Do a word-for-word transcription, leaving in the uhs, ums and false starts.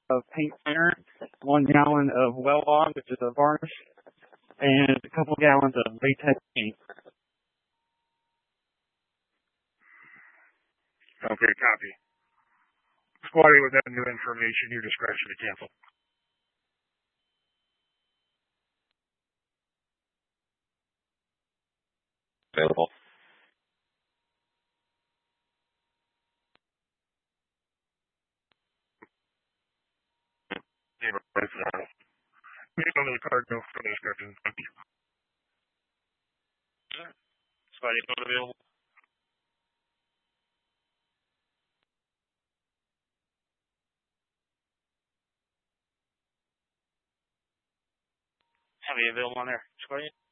of paint thinner, one gallon of well-on, which is a varnish, and a couple gallons of latex paint. Okay, copy. Squatty, with that new information, your discretion to cancel. Available. Yeah, right now. Please under the card, no further description. Thank you. Squatty, phone available. Have you available on there, Squatty?